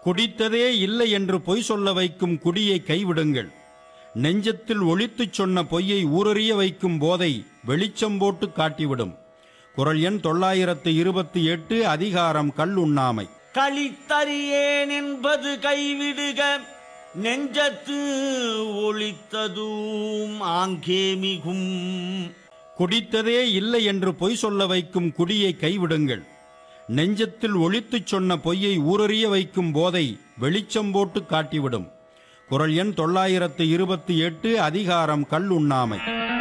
குடித்ததே இல்லை என்று பொய் சொல்ல வைக்கும் குடியை கைவிடுங்கள். நெஞ்சத்தில் ஒளித்துச் சொன்ன பொய்யை ஊரறிய வைக்கும் போதை வெளிச்சம் போட்டு காட்டிவிடும். குறள் எண் 928, அதிகாரம் கள்ளுண்ணாமை. களித்தறியேன் என்பது கைவிடுக, நெஞ்சத்து ஒளித்ததும் ஆங்கே மிகும். குடித்ததே இல்லை என்று பொய் சொல்ல வைக்கும் குடியை கைவிடுங்கள். நெஞ்சத்தில் ஒளித்துச் சொன்ன பொய்யை ஊரறிய வைக்கும் போதை வெளிச்சம் போட்டு காட்டிவிடும். குறள் எண் 928, அதிகாரம் கள்ளுண்ணாமை.